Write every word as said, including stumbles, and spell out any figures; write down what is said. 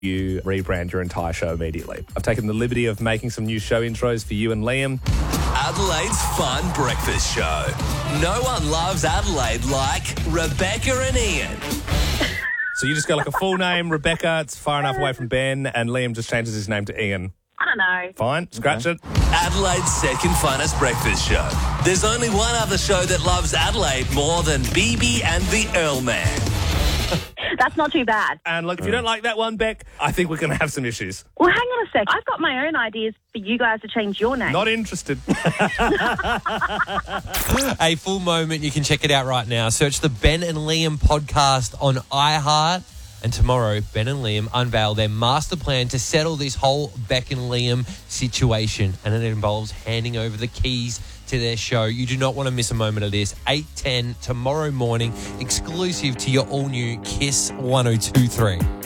you rebrand your entire show immediately. I've taken the liberty of making some new show intros for you and Liam. Adelaide's Fun Breakfast Show. No one loves Adelaide like Rebecca and Ian. So you just go like a full name, Rebecca, it's far enough away from Ben, and Liam just changes his name to Ian. I don't know. Fine, scratch Okay. it. Adelaide's second funnest breakfast show. There's only one other show that loves Adelaide more than B B and the Earl Man. That's not too bad. And look, if you don't like that one, Beck, I think we're going to have some issues. Well, hang on a sec. I've got my own ideas for you guys to change your name. Not interested. A full moment. You can check it out right now. Search the Ben and Liam podcast on iHeart. And tomorrow, Ben and Liam unveil their master plan to settle this whole Beck and Liam situation. And it involves handing over the keys to their show. You do not want to miss a moment of this. eight ten tomorrow morning, exclusive to your all-new Kiss one oh two three.